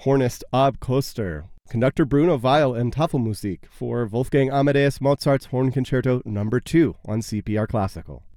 Hornist ab Koster, conductor Bruno Weil and Tafelmusik for Wolfgang Amadeus Mozart's Horn Concerto No. 2 on CPR Classical.